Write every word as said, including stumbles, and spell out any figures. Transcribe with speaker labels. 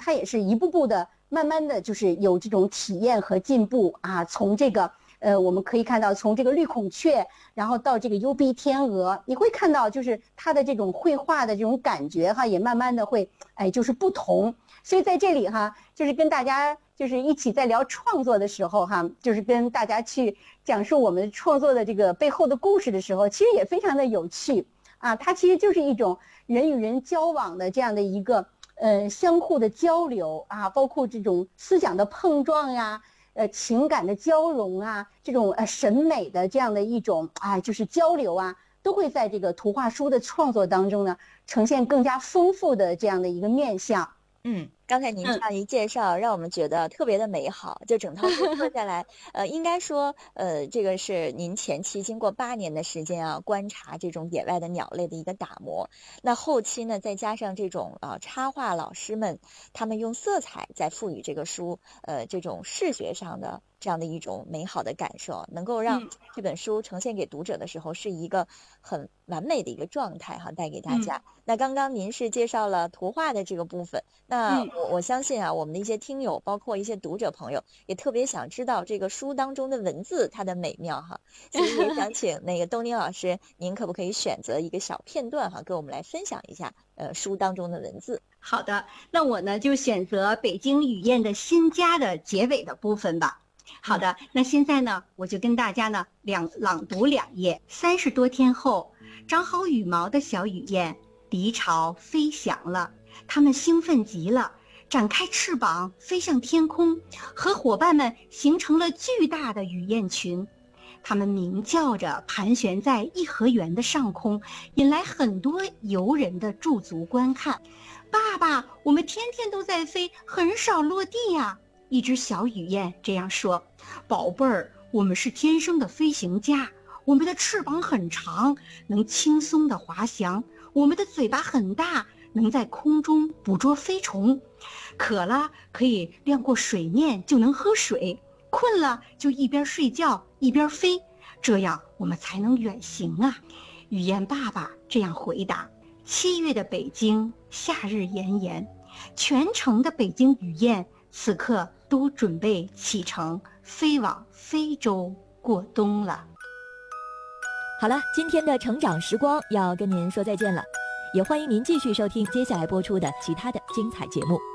Speaker 1: 他也是一步步的慢慢的就是有这种体验和进步啊，从这个呃我们可以看到从这个绿孔雀，然后到这个幽闭天鹅，你会看到就是他的这种绘画的这种感觉哈，也慢慢的会哎就是不同。所以在这里哈，就是跟大家就是一起在聊创作的时候哈，就是跟大家去讲述我们创作的这个背后的故事的时候，其实也非常的有趣啊。它其实就是一种人与人交往的这样的一个呃相互的交流啊，包括这种思想的碰撞呀，呃情感的交融啊，这种呃审美的这样的一种啊就是交流啊，都会在这个图画书的创作当中呢呈现更加丰富的这样的一个面向。
Speaker 2: 嗯，刚才您这样一介绍，让我们觉得特别的美好。就整套书做下来，呃，应该说，呃，这个是您前期经过八年的时间啊，观察这种野外的鸟类的一个打磨。那后期呢，再加上这种啊、呃、插画老师们，他们用色彩再赋予这个书，呃，这种视觉上的这样的一种美好的感受，能够让这本书呈现给读者的时候是一个很完美的一个状态哈，带给大家。嗯、那刚刚您是介绍了图画的这个部分。那我我相信啊，我们的一些听友，包括一些读者朋友，也特别想知道这个书当中的文字它的美妙哈，所以也想请那个东宁老师，您可不可以选择一个小片段哈，跟我们来分享一下呃书当中的文字？
Speaker 1: 好的，那我呢就选择北京雨燕的新家的结尾的部分吧。好的，那现在呢，我就跟大家呢两朗读两页。三十多天后，长好羽毛的小雨燕离巢飞翔了。它们兴奋极了，展开翅膀飞向天空，和伙伴们形成了巨大的雨燕群。它们鸣叫着盘旋在颐和园的上空，引来很多游人的驻足观看。爸爸，我们天天都在飞，很少落地呀。一只小雨燕这样说。宝贝儿，我们是天生的飞行家，我们的翅膀很长，能轻松地滑翔，我们的嘴巴很大，能在空中捕捉飞虫，渴了可以亮过水面就能喝水，困了就一边睡觉一边飞，这样我们才能远行啊。雨燕爸爸这样回答。七月的北京，夏日炎炎，全城的北京雨燕此刻都准备启程飞往非洲过冬了。
Speaker 3: 好了，今天的成长时光要跟您说再见了，也欢迎您继续收听接下来播出的其他的精彩节目。